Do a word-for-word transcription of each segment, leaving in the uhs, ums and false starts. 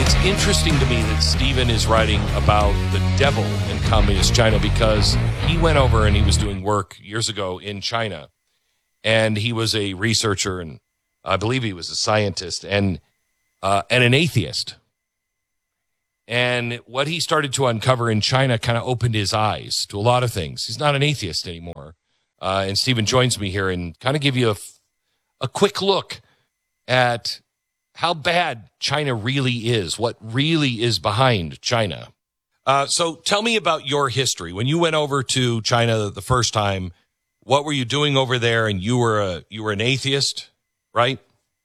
It's interesting to me that Stephen is writing about the devil in communist China because he went over and he was doing work years ago in China. And he was a researcher, and I believe he was a scientist and uh, and an atheist. And what he started to uncover in China kind of opened his eyes to a lot of things. He's not an atheist anymore. Uh, and Stephen joins me here and kind of give you a, a quick look at how bad China really is, what really is behind China. Uh, so tell me about your history. When you went over to China the first time, what were you doing over there? And you were a you were an atheist, right?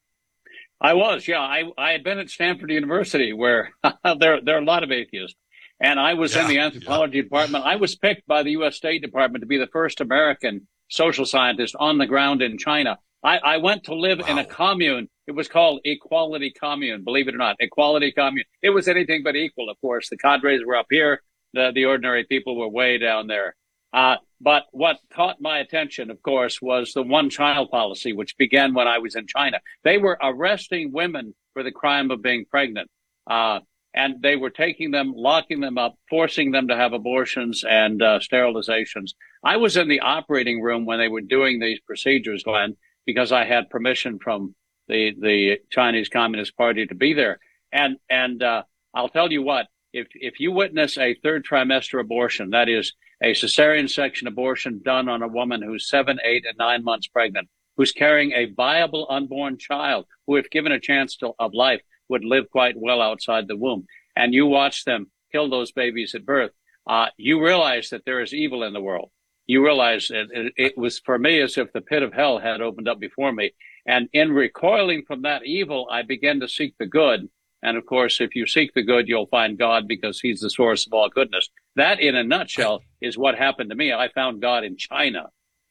I was, yeah. I, I had been at Stanford University, where there there are a lot of atheists, and I was yeah, in the anthropology yeah. department. I was picked by the U S State Department to be the first American social scientist on the ground in China. I, I went to live wow. in a commune. It was called Equality Commune, believe it or not, Equality Commune. It was anything but equal, of course. The cadres were up here. The, the ordinary people were way down there. Uh, but what caught my attention, of course, was the one-child policy, which began when I was in China. They were arresting women for the crime of being pregnant. Uh, and they were taking them, locking them up, forcing them to have abortions and uh, sterilizations. I was in the operating room when they were doing these procedures, Glenn, because I had permission from the, the Chinese Communist Party to be there. And, and, uh, I'll tell you what, if, if you witness a third trimester abortion, that is a cesarean section abortion done on a woman who's seven, eight, and nine months pregnant, who's carrying a viable unborn child, who, if given a chance to, of life, would live quite well outside the womb, and you watch them kill those babies at birth, uh, you realize that there is evil in the world. You realize it, it, it was for me as if the pit of hell had opened up before me. And in recoiling from that evil, I began to seek the good. And of course, if you seek the good, you'll find God, because he's the source of all goodness. That, in a nutshell, is what happened to me. I found God in China.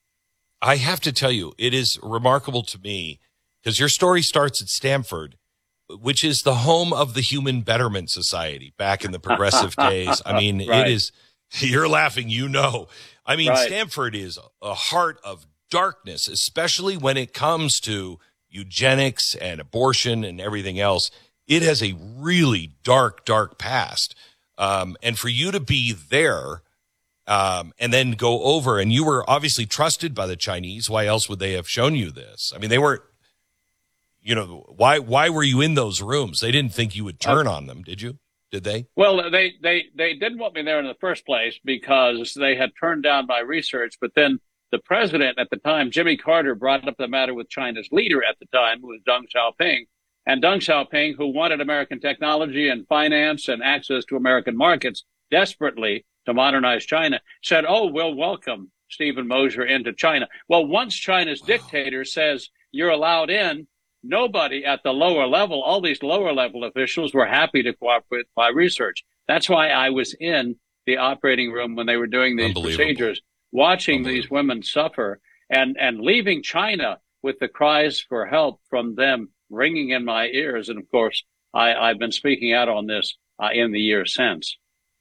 I have to tell you, it is remarkable to me, because your story starts at Stanford, which is the home of the Human Betterment Society back in the progressive days. I mean, right. It is, you're laughing, you know. I mean, right. Stanford is a heart of darkness, especially when it comes to eugenics and abortion and everything else. It has a really dark, dark past. Um, and for you to be there, um, and then go over, and you were obviously trusted by the Chinese. Why else would they have shown you this? I mean, they weren't, you know, why, why were you in those rooms? They didn't think you would turn on them, did you? Did they? Well, they, they, they didn't want me there in the first place because they had turned down my research. But then the president at the time, Jimmy Carter, brought up the matter with China's leader at the time, who was Deng Xiaoping. And Deng Xiaoping, who wanted American technology and finance and access to American markets desperately to modernize China, said, oh, we'll welcome Stephen Mosher into China. Well, once China's wow. dictator says you're allowed in, nobody at the lower level, all these lower level officials, were happy to cooperate with my research. That's why I was in the operating room when they were doing these procedures, watching these women suffer and, and leaving China with the cries for help from them ringing in my ears. And of course, I, I've been speaking out on this uh, in the years since.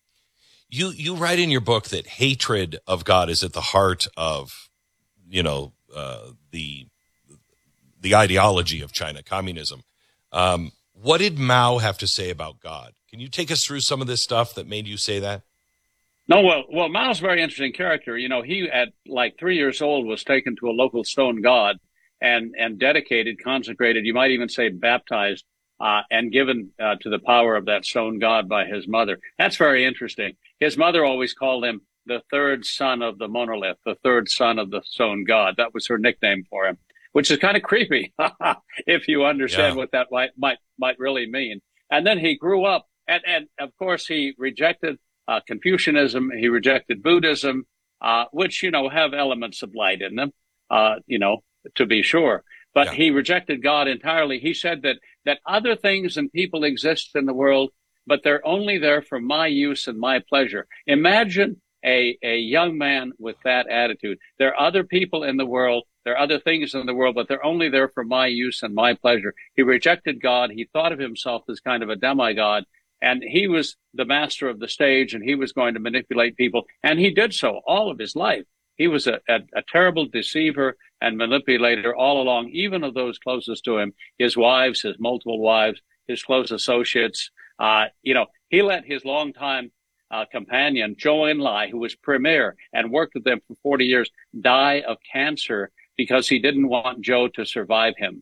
You you write in your book that hatred of God is at the heart of, you know, uh, the the ideology of China, communism. Um, what did Mao have to say about God? Can you take us through some of this stuff that made you say that? No, well, well, Mao's a very interesting character. You know, he at like three years old was taken to a local stone god and and dedicated, consecrated, you might even say baptized, uh, and given uh, to the power of that stone god by his mother. That's very interesting. His mother always called him the third son of the monolith, the third son of the stone god. That was her nickname for him, which is kind of creepy if you understand yeah. what that might, might might really mean. And then he grew up, and, and of course he rejected uh, Confucianism, he rejected Buddhism, uh, which, you know, have elements of light in them, uh, you know, to be sure. But yeah. he rejected God entirely. He said that that other things and people exist in the world, but they're only there for my use and my pleasure. Imagine a, a young man with that attitude. There are other people in the world, there are other things in the world, but they're only there for my use and my pleasure. He rejected God. He thought of himself as kind of a demigod, and he was the master of the stage, and he was going to manipulate people. And he did so all of his life. He was a, a, a terrible deceiver and manipulator all along, even of those closest to him, his wives, his multiple wives, his close associates, Uh, you know, he let his longtime uh, companion, Zhou Enlai, who was premier and worked with them for forty years, die of cancer because he didn't want Zhou to survive him.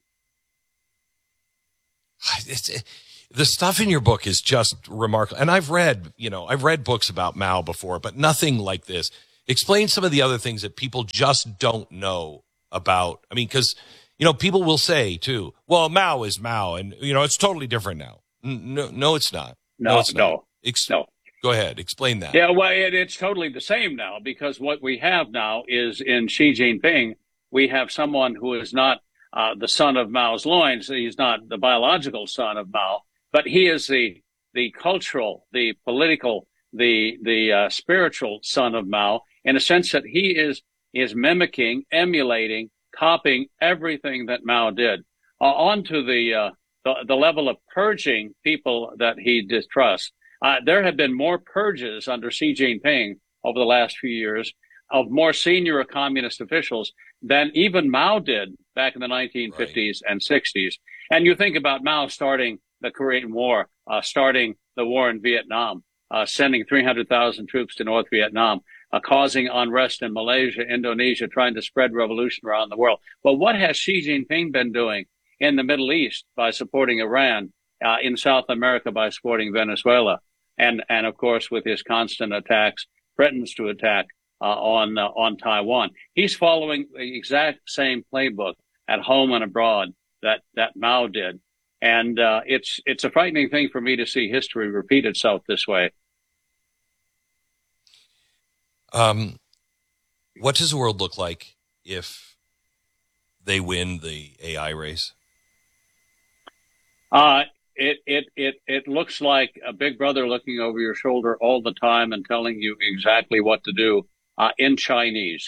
It's, it, the stuff in your book is just remarkable. And I've read, you know, I've read books about Mao before, but nothing like this. Explain some of the other things that people just don't know about. I mean, because, you know, people will say, too, well, Mao is Mao, and, you know, it's totally different now. No, no, it's not. No, no, it's no, not. Ex- no. Go ahead. Explain that. Yeah, well, it, it's totally the same now, because what we have now is in Xi Jinping, we have someone who is not uh, the son of Mao's loins. He's not the biological son of Mao, but he is the the cultural, the political, the the uh, spiritual son of Mao, in a sense that he is is mimicking, emulating, copying everything that Mao did, uh, onto the, uh, the the level of purging people that he distrusts. Uh, there have been more purges under Xi Jinping over the last few years of more senior communist officials than even Mao did back in the nineteen fifties right. and sixties. And you think about Mao starting the Korean War, uh, starting the war in Vietnam, uh, sending three hundred thousand troops to North Vietnam, uh, causing unrest in Malaysia, Indonesia, trying to spread revolution around the world. But what has Xi Jinping been doing in the Middle East by supporting Iran, uh, in South America by supporting Venezuela? And, and of course, with his constant attacks, threatens to attack uh, on uh, on Taiwan. He's following the exact same playbook at home and abroad that that Mao did, and uh, it's it's a frightening thing for me to see history repeat itself this way. Um, what does the world look like if they win the A I race? Uh It, it, it, it looks like a big brother looking over your shoulder all the time and telling you exactly what to do, uh, in Chinese.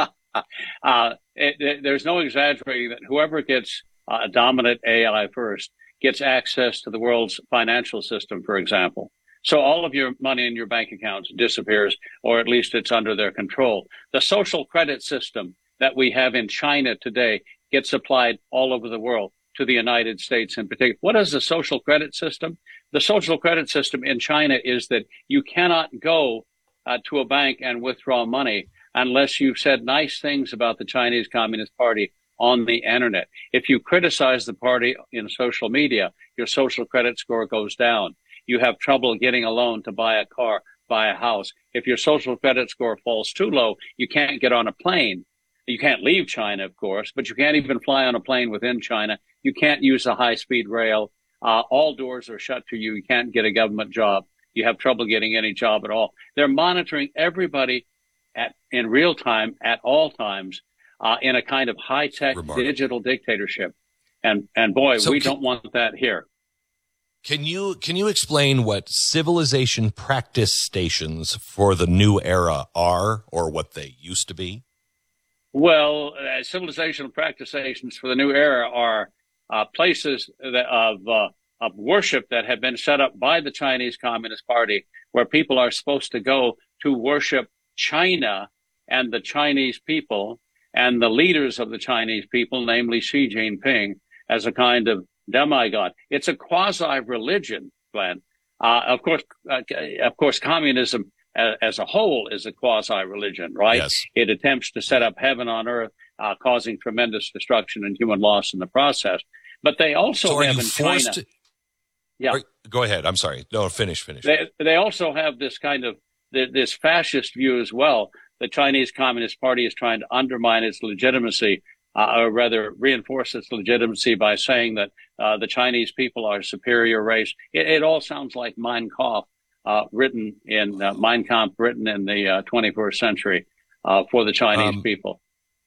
uh, it, it, there's no exaggerating that whoever gets uh, a dominant A I first gets access to the world's financial system, for example. So all of your money in your bank accounts disappears, or at least it's under their control. The social credit system that we have in China today gets applied all over the world, to the United States in particular. What is the social credit system? The social credit system in China is that you cannot go uh, to a bank and withdraw money unless you've said nice things about the Chinese Communist Party on the internet. If you criticize the party in social media, your social credit score goes down. You have trouble getting a loan to buy a car, buy a house. If your social credit score falls too low, you can't get on a plane. You can't leave China, of course, but you can't even fly on a plane within China. You can't use a high-speed rail. Uh, all doors are shut to you. You can't get a government job. You have trouble getting any job at all. They're monitoring everybody at in real time at all times, uh, in a kind of high-tech Remarkable. digital dictatorship. And and boy, so we can, don't want that here. Can you can you explain what civilization practice stations for the new era are, or what they used to be? Well, uh, civilization practice stations for the new era are uh, places that, of uh, of worship that have been set up by the Chinese Communist Party, where people are supposed to go to worship China and the Chinese people and the leaders of the Chinese people, namely Xi Jinping, as a kind of demigod. It's a quasi-religion, Glenn. Uh, of course, uh, of course, communism as a whole is a quasi-religion, right? Yes. It attempts to set up heaven on earth, uh, causing tremendous destruction and human loss in the process. But they also so have in China. To, yeah. are, go ahead. I'm sorry. No, finish, finish. They, they also have this kind of this fascist view as well. The Chinese Communist Party is trying to undermine its legitimacy, uh, or rather reinforce its legitimacy by saying that uh, the Chinese people are a superior race. It, it all sounds like Mein Kampf. Uh, written in uh, Mein Kampf, written in the uh, twenty-first century uh, for the Chinese um, people.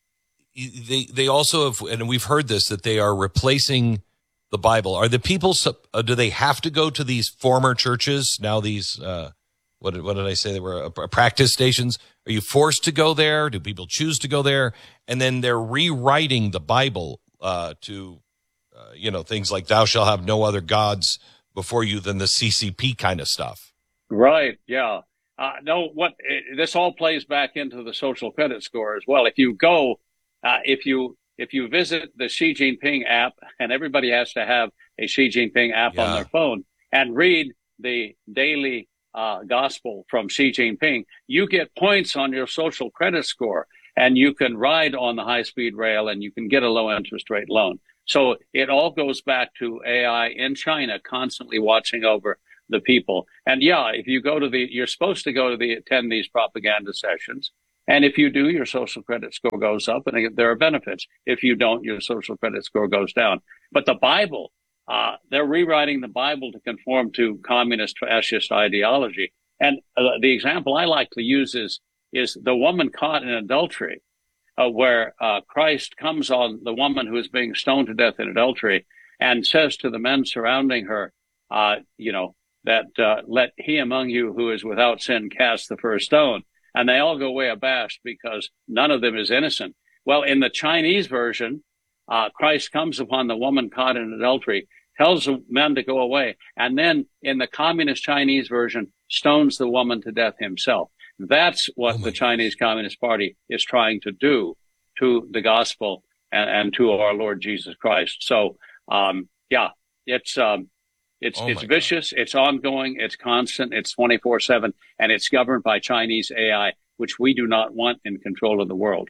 They they also have, and we've heard this, that they are replacing the Bible. Are the people? Uh, do they have to go to these former churches now? These uh, what what did I say? They were uh, practice stations. Are you forced to go there? Do people choose to go there? And then they're rewriting the Bible uh, to uh, you know things like "Thou shalt have no other gods before you" than the C C P kind of stuff. Right. Yeah. Uh, no, what it, this all plays back into the social credit score as well. If you go, uh, if you, if you visit the Xi Jinping app, and everybody has to have a Xi Jinping app yeah. on their phone, and read the daily uh, gospel from Xi Jinping, you get points on your social credit score, and you can ride on the high-speed rail, and you can get a low-interest rate loan. So it all goes back to A I in China constantly watching over the people. And yeah, if you go to the, you're supposed to go to the, attend these propaganda sessions. And if you do, your social credit score goes up, and there are benefits. If you don't, your social credit score goes down. But the Bible, uh, they're rewriting the Bible to conform to communist fascist ideology. And uh, the example I like to use is, is the woman caught in adultery, uh, where uh, Christ comes on the woman who is being stoned to death in adultery and says to the men surrounding her, uh, you know, that uh, let he among you who is without sin cast the first stone. And they all go away abashed because none of them is innocent. Well, in the Chinese version, uh, Christ comes upon the woman caught in adultery, tells the men to go away, and then in the communist Chinese version, stones the woman to death himself. That's what oh the Chinese Communist Party is trying to do to the gospel and, and to our Lord Jesus Christ. So, um, yeah, it's, um, it's, oh it's vicious, God. It's ongoing, it's constant, it's twenty-four seven, and it's governed by Chinese A I, which we do not want in control of the world.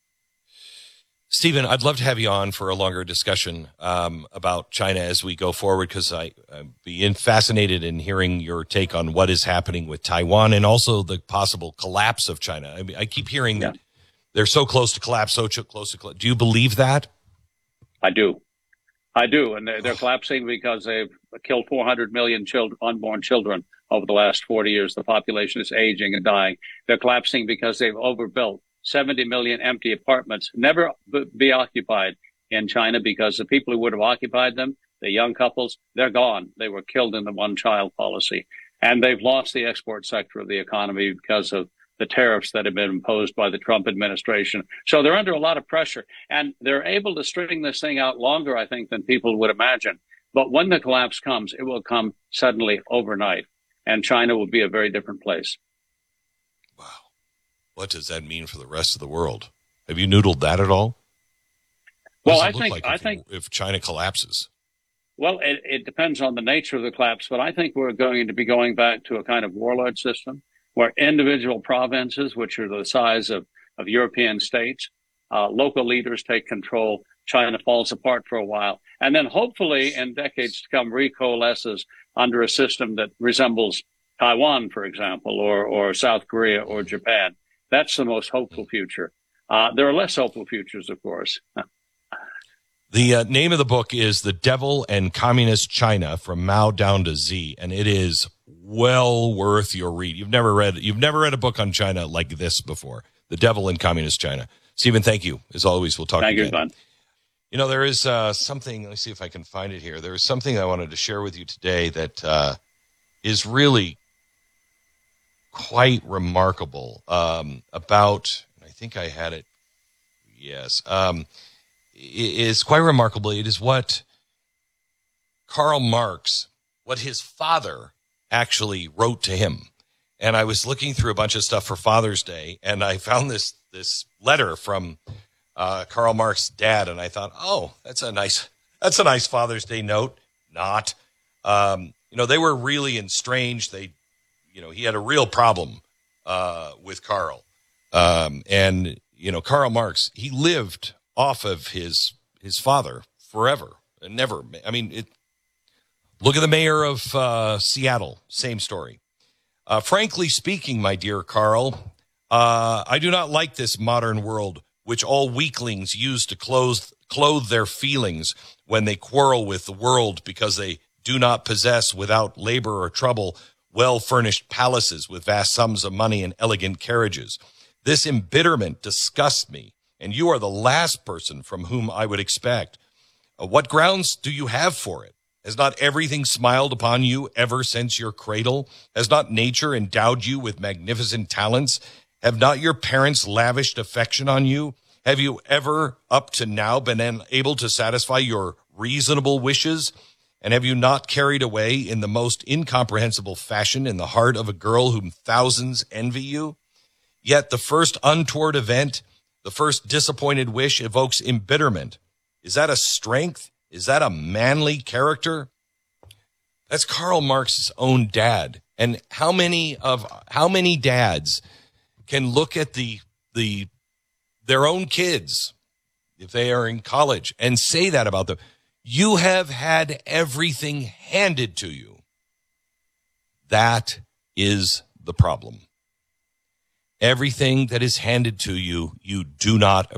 Stephen, I'd love to have you on for a longer discussion um, about China as we go forward, because I'd be in, fascinated in hearing your take on what is happening with Taiwan and also the possible collapse of China. I mean, I keep hearing yeah. that they're so close to collapse, so close to collapse. Do you believe that? I do. I do. And they're, they're collapsing because they've killed four hundred million children, unborn children over the last forty years. The population is aging and dying. They're collapsing because they've overbuilt seventy million empty apartments, never be occupied in China, because the people who would have occupied them, the young couples, they're gone. They were killed in the one-child policy. And they've lost the export sector of the economy because of the tariffs that have been imposed by the Trump administration. So they're under a lot of pressure. And they're able to string this thing out longer, I think, than people would imagine. But when the collapse comes, it will come suddenly overnight. And China will be a very different place. Wow. What does that mean for the rest of the world? Have you noodled that at all? Well, I think, like I if, think if China collapses. Well, it, it depends on the nature of the collapse, but I think we're going to be going back to a kind of warlord system where individual provinces, which are the size of, of European states, uh, local leaders take control. China falls apart for a while. And then hopefully in decades to come, recoalesces under a system that resembles Taiwan, for example, or, or South Korea or Japan. That's the most hopeful future. Uh, there are less hopeful futures, of course. The uh, name of the book is The Devil and Communist China, From Mao Down to Z, and it is well worth your read. You've never read you've never read a book on China like this before. The Devil and Communist China. Stephen, thank you. As always, we'll talk thank again. You, Glenn. You know, there is uh, something, let me see if I can find it here. There is something I wanted to share with you today that uh, is really quite remarkable um, about, I think I had it, yes, um, it is quite remarkable. It is what Karl Marx, what his father actually wrote to him. And I was looking through a bunch of stuff for Father's Day, and I found this this letter from uh, Karl Marx's dad, and I thought, oh, that's a nice that's a nice Father's Day note. Not, um, you know, they were really estranged. They, you know, he had a real problem uh, with Karl, um, and you know, Karl Marx, he lived off of his his father forever and never. I mean, it. Look at the mayor of uh, Seattle. Same story. Uh, frankly speaking, my dear Karl, uh, I do not like this modern world, which all weaklings use to clothe, clothe their feelings when they quarrel with the world because they do not possess, without labor or trouble, well-furnished palaces with vast sums of money and elegant carriages. This embitterment disgusts me, and you are the last person from whom I would expect. Uh, what grounds do you have for it? Has not everything smiled upon you ever since your cradle? Has not nature endowed you with magnificent talents? Have not your parents lavished affection on you? Have you ever, up to now, been able to satisfy your reasonable wishes? And have you not carried away in the most incomprehensible fashion in the heart of a girl whom thousands envy you? Yet the first untoward event, the first disappointed wish evokes embitterment. Is that a strength? Is that a manly character? That's Karl Marx's own dad. And how many of how many dads can look at the the their own kids if they are in college and say that about them? You have had everything handed to you. That is the problem. Everything that is handed to you, you do not